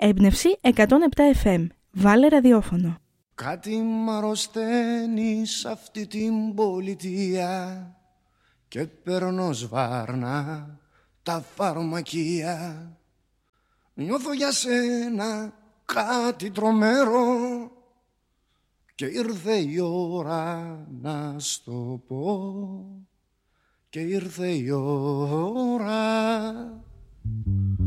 Έμπνευση 107 FM. Βάλε ραδιόφωνο. Κάτι μ' αρρωσταίνει σ' αυτή την πολιτεία και παίρνω σβάρνα τα φαρμακεία. Νιώθω για σένα κάτι τρομερό και ήρθε η ώρα να στο πω. Και ήρθε η ώρα